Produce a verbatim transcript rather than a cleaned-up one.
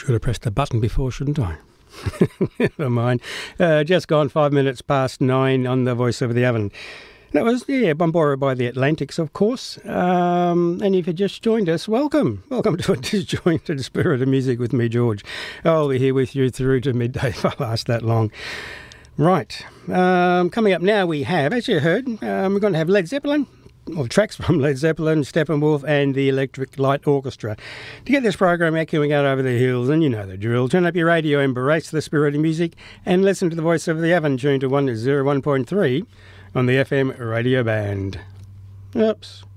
Should have pressed the button before, shouldn't I? Never mind. Uh, just gone five minutes past nine on the Voice Over the Oven. That was, yeah, Bombora by the Atlantics, of course. Um, and if you just joined us, welcome. Welcome to a disjointed spirit of music with me, George. I'll be here with you through to midday if I last that long. Right. Um, coming up now we have, as you heard, um, we're going to have Led Zeppelin. Well, tracks from Led Zeppelin, Steppenwolf and the Electric Light Orchestra. To get this program echoing out over the hills, and you know the drill, turn up your radio, embrace the spirit of music, and listen to the Voice of the Oven tuned to one oh one point three on the F M radio band. Oops.